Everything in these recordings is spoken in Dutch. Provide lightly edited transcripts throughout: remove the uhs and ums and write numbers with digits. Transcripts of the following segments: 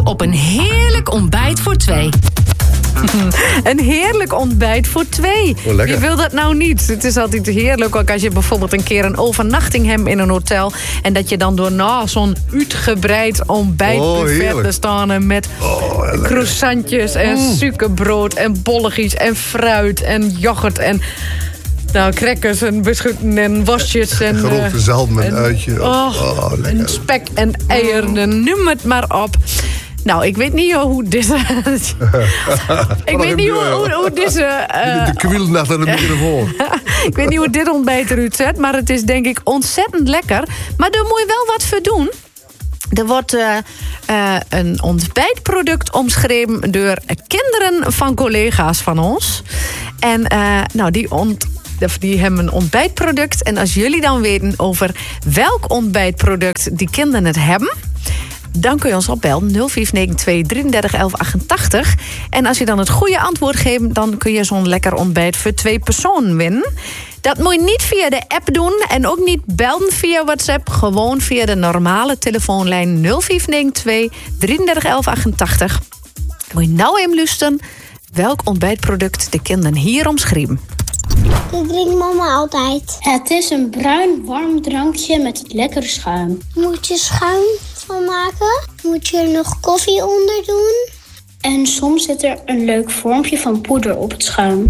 kans op een heerlijk ontbijt voor 2. Een heerlijk ontbijt voor 2. Oh, lekker. Wie wil dat nou niet? Het is altijd heerlijk ook als je bijvoorbeeld een keer een overnachting hebt in een hotel. En dat je dan door zo'n uitgebreid ontbijtbuffet staan met croissantjes en suikerbrood en bolletjes en fruit en yoghurt en crackers en biscuiten en wasjes en gerookte zalm en uitje. Lekker. En spek en eieren en noem het maar op. Nou, ik weet niet hoe deze... ik weet niet hoe deze... de kwiel achter de microfoon. Ik weet niet hoe dit ontbijt eruit zet, maar het is denk ik ontzettend lekker. Maar daar moet je wel wat voor doen. Er wordt een ontbijtproduct omschreven door kinderen van collega's van ons. En die hebben een ontbijtproduct. En als jullie dan weten over welk ontbijtproduct die kinderen het hebben, dan kun je ons opbellen 0592 33 11 88. En als je dan het goede antwoord geeft, dan kun je zo'n lekker ontbijt voor 2 personen winnen. Dat moet je niet via de app doen en ook niet bellen via WhatsApp. Gewoon via de normale telefoonlijn 0592 33 11 88. Moet je nou even luisteren welk ontbijtproduct de kinderen hier omschreven. Dat drinkt mama altijd. Het is een bruin warm drankje met lekker schuim. Moet je schuim van maken? Moet je er nog koffie onder doen? En soms zit er een leuk vormpje van poeder op het schuim.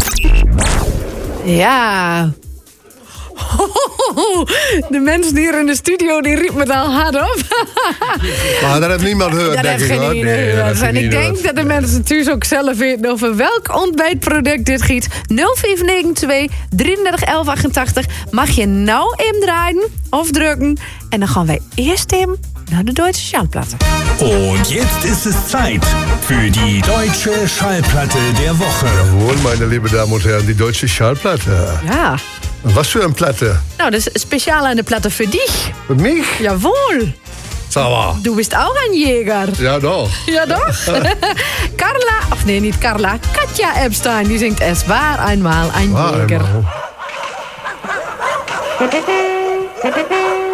Ja. De mensen hier in de studio die riepen het al hard op. Maar dat heeft niemand gehoord, dat denk ik. heeft geen gehoord. En ik denk dat de mensen thuis ook zelf weten over welk ontbijtproduct dit giet. 0592 33 11 88. Mag je nou even draaien of drukken. En dan gaan wij eerst even naar de Deutsche Schallplatte. Und jetzt ist es Zeit für die Deutsche Schallplatte der Woche. Jawohl, meine liebe Damen und Herren, die Deutsche Schallplatte. Ja. Was für een Platte? Nou, dat is speciaal aan de Platte für dich. Für mich? Jawohl. Sauer. Du bist auch ein Jäger. Ja, doch. Ja, doch. Katja Epstein, die zingt Es war einmal ein Jäger.